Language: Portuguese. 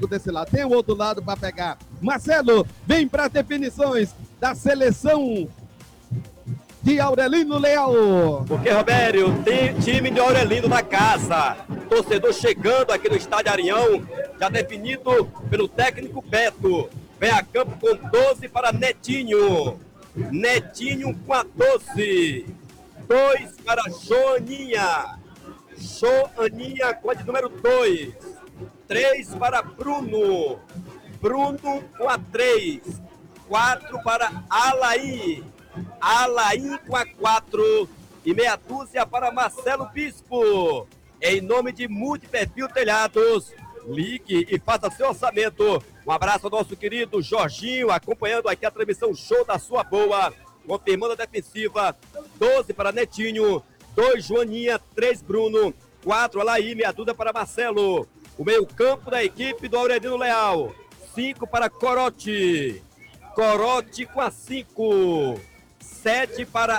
desse lado. Tem o outro lado para pegar. Marcelo, vem para as definições da seleção de Aurelino Leal. Porque, Robério, tem time de Aurelino na casa. Torcedor chegando aqui no Estádio Arião, já definido pelo técnico Beto. Vem a campo com 12 para Netinho. Netinho com a 12. 2 para Joaninha. Joaninha com a de número 2. 3 para Bruno. Bruno com a 3. 4 para Alain. Alain com a 4 e meia dúzia para Marcelo Bispo. Em nome de Multiperfil Telhados, ligue e faça seu orçamento. Um abraço ao nosso querido Jorginho, acompanhando aqui a transmissão show da sua boa. Confirmando a defensiva, 12 para Netinho, 2 Joaninha, 3 Bruno, 4 Alain, meia dúzia para Marcelo. O meio campo da equipe do Aurelino Leal, 5 para Corote. Corote com a 5. 7 para